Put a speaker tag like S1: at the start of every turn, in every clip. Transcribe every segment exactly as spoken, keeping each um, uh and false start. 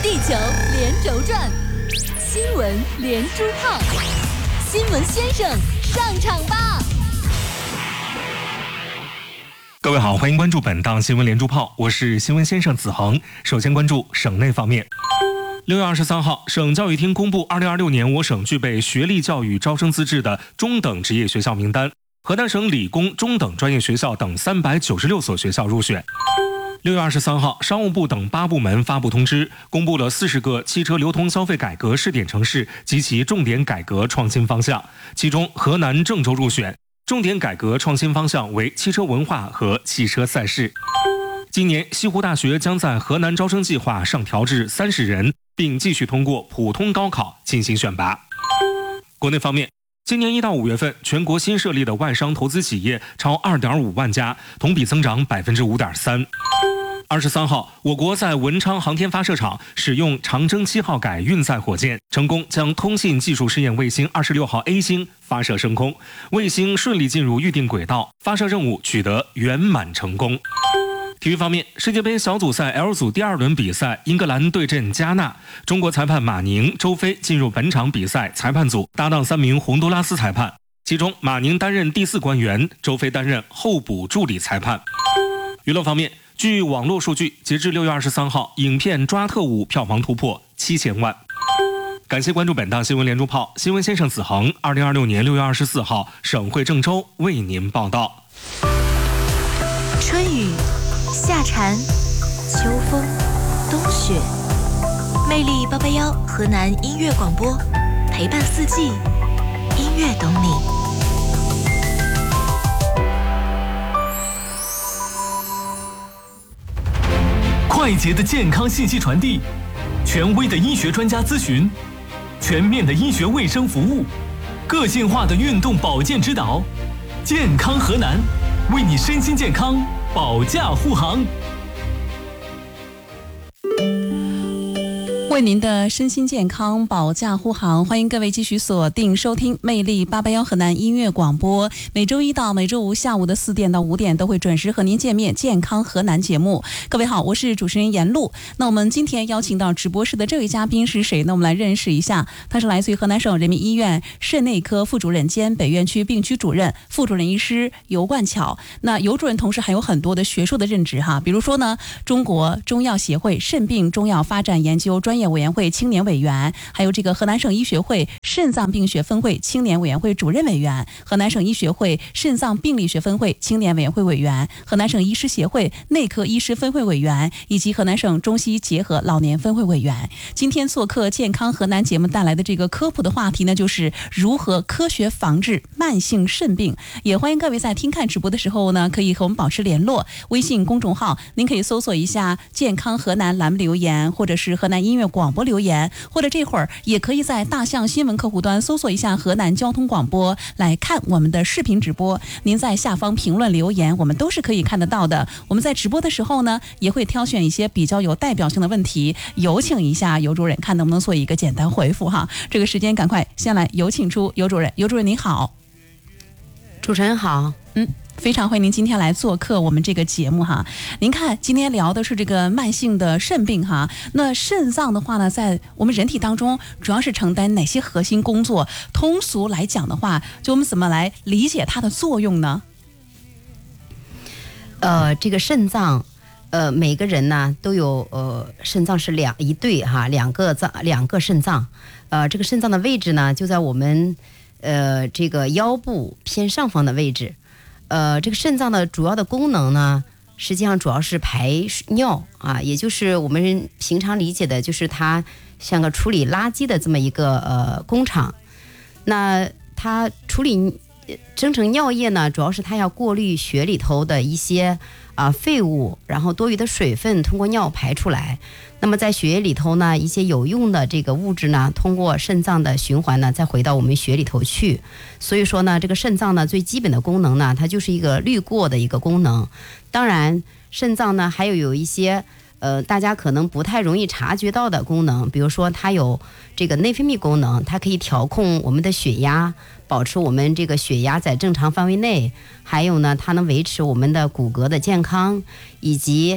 S1: 地球连轴转，新闻连珠炮，新闻先生上场吧！
S2: 各位好，欢迎关注本档新闻连珠炮，我是新闻先生子恒。首先关注省内方面。六月二十三号，省教育厅公布二零二六年我省具备学历教育招生资质的中等职业学校名单，河南省理工中等专业学校等三百九十六所学校入选。六月二十三号，商务部等八部门发布通知，公布了四十个汽车流通消费改革试点城市及其重点改革创新方向，其中河南郑州入选，重点改革创新方向为汽车文化和汽车赛事。今年西湖大学将在河南招生计划上调至三十人，并继续通过普通高考进行选拔。国内方面，今年一到五月份，全国新设立的外商投资企业超二点五万家，同比增长百分之五点三。二十三号，我国在文昌航天发射场使用长征七号改运载火箭，成功将通信技术试验卫星二十六号 A 星发射升空，卫星顺利进入预定轨道，发射任务取得圆满成功。体育方面，世界杯小组赛 L 组第二轮比赛，英格兰对阵加纳，中国裁判马宁、周飞进入本场比赛裁判组，搭档三名洪都拉斯裁判，其中马宁担任第四官员，周飞担任候补助理裁判。娱乐方面，据网络数据，截至六月二十三号，影片《抓特务》票房突破七千万。感谢关注本档新闻连珠炮，新闻先生子恒，二零二六年六月二十四号，省会郑州为您报道。
S1: 春雨、夏蝉、秋风、冬雪，魅力八八幺河南音乐广播，陪伴四季，音乐懂你。
S3: 快捷的健康信息传递，权威的医学专家咨询，全面的医学卫生服务，个性化的运动保健指导，健康河南，为你身心健康保驾护航。
S4: 为您的身心健康保驾护航，欢迎各位继续锁定收听魅力八八幺河南音乐广播，每周一到每周五下午的四点到五点都会准时和您见面健康河南节目。各位好，我是主持人严露。那我们今天邀请到直播室的这位嘉宾是谁呢？我们来认识一下，他是来自于河南省人民医院肾内科副主任兼北院区病区主任、副主任医师尤冠巧。那尤主任同时还有很多的学术的任职哈，比如说呢，中国中药协会肾病中药发展研究专业委员会青年委员，还有这个河南省医学会肾脏病学分会青年委员会主任委员，河南省医学会肾脏病理学分会青年委员会委员，河南省医师协会内科医师分会委员，以及河南省中西结合老年分会委员。今天做客健康河南节目带来的这个科普的话题呢，就是如何科学防治慢性肾病。也欢迎各位在听看直播的时候呢，可以和我们保持联络，微信公众号您可以搜索一下健康河南栏目留言，或者是河南音乐广播留言，或者这会儿也可以在大象新闻客户端搜索一下河南交通广播来看我们的视频直播。您在下方评论留言，我们都是可以看得到的。我们在直播的时候呢，也会挑选一些比较有代表性的问题，有请一下尤主任，看能不能做一个简单回复哈。这个时间赶快先来有请出尤主任。尤主任您好。
S5: 主持人好。
S4: 嗯，非常欢迎您今天来做客我们这个节目哈。您看今天聊的是这个慢性的肾病哈，那肾脏的话呢，在我们人体当中主要是承担哪些核心工作？通俗来讲的话，就我们怎么来理解它的作用呢？
S5: 呃，这个肾脏，呃，每个人呢都有呃肾脏是两一对哈，两个脏两个肾脏，呃，这个肾脏的位置呢就在我们呃这个腰部偏上方的位置。呃，这个肾脏的主要的功能呢，实际上主要是排尿啊，也就是我们平常理解的，就是它像个处理垃圾的这么一个呃工厂。那它处理生成尿液呢，主要是它要过滤血里头的一些啊、呃、废物，然后多余的水分通过尿排出来。那么在血液里头呢，一些有用的这个物质呢，通过肾脏的循环呢，再回到我们血里头去。所以说呢，这个肾脏呢，最基本的功能呢，它就是一个滤过的一个功能。当然，肾脏呢还有有一些呃大家可能不太容易察觉到的功能，比如说它有这个内分泌功能，它可以调控我们的血压，保持我们这个血压在正常范围内。还有呢，它能维持我们的骨骼的健康，以及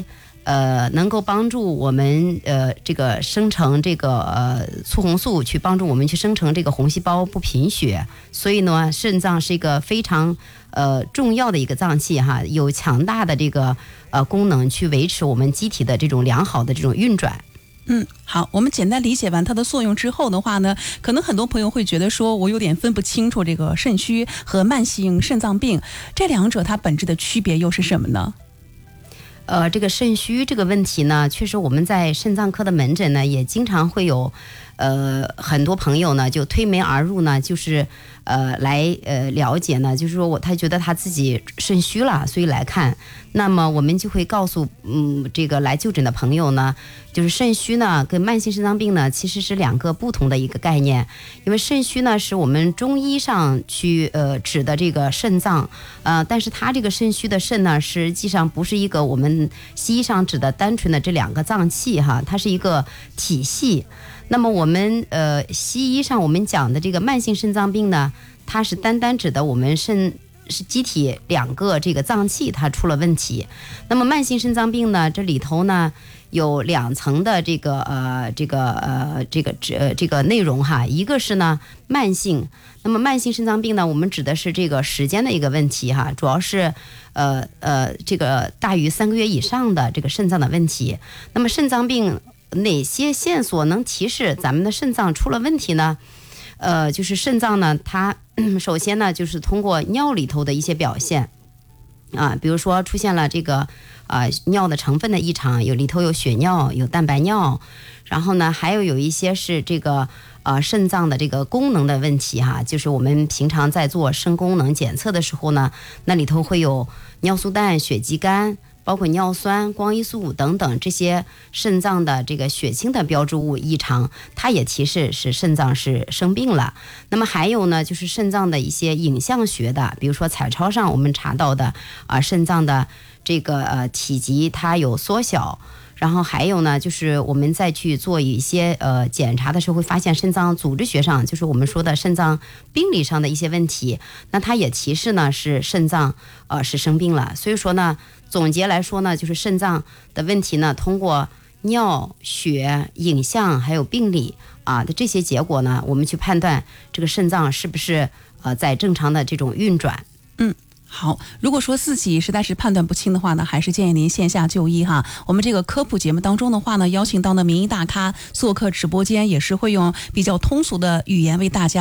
S5: 呃，能够帮助我们呃这个生成这个呃促红素，去帮助我们去生成这个红细胞，不贫血。所以呢，肾脏是一个非常呃重要的一个脏器哈，有强大的这个呃功能去维持我们机体的这种良好的这种运转。
S4: 嗯，好，我们简单理解完它的作用之后的话呢，可能很多朋友会觉得说，我有点分不清楚这个肾虚和慢性肾脏病这两者它本质的区别又是什么呢？
S5: 呃，这个肾虚这个问题呢，确实我们在肾脏科的门诊呢，也经常会有，呃，很多朋友呢就推门而入呢，就是呃来呃了解呢，就是说我他觉得他自己肾虚了，所以来看。那么我们就会告诉嗯这个来就诊的朋友呢，就是肾虚呢跟慢性肾脏病呢其实是两个不同的一个概念。因为肾虚呢是我们中医上去呃指的这个肾脏，呃，但是它这个肾虚的肾呢，实际上不是一个我们西医上指的单纯的这两个脏器哈，它是一个体系。那么我们呃西医上我们讲的这个慢性肾脏病呢，它是单单指的我们肾是机体两个这个脏器它出了问题。那么慢性肾脏病呢，这里头呢有两层的这个呃这个呃这个这这个内容哈，一个是呢慢性，那么慢性肾脏病呢，我们指的是这个时间的一个问题哈，主要是呃呃这个大于三个月以上的这个肾脏的问题。那么肾脏病哪些线索能提示咱们的肾脏出了问题呢？呃，就是肾脏呢，它首先呢就是通过尿里头的一些表现啊，比如说出现了这个啊、呃、尿的成分的异常，有里头有血尿，有蛋白尿，然后呢还有有一些是这个呃肾脏的这个功能的问题哈，就是我们平常在做肾功能检测的时候呢，那里头会有尿素氮、血肌酐，包括尿酸、光胰素等等这些肾脏的这个血清的标志物异常，它也提示是肾脏是生病了。那么还有呢，就是肾脏的一些影像学的，比如说彩超上我们查到的啊，肾脏的这个呃体积它有缩小。然后还有呢，就是我们再去做一些呃检查的时候，会发现肾脏组织学上，就是我们说的肾脏病理上的一些问题，那它也提示呢是肾脏呃是生病了。所以说呢，总结来说呢，就是肾脏的问题呢，通过尿、血、影像还有病理啊的这些结果呢，我们去判断这个肾脏是不是呃在正常的这种运转。
S4: 嗯。好，如果说自己实在是判断不清的话呢，还是建议您线下就医哈。我们这个科普节目当中的话呢，邀请到的名医大咖做客直播间，也是会用比较通俗的语言为大家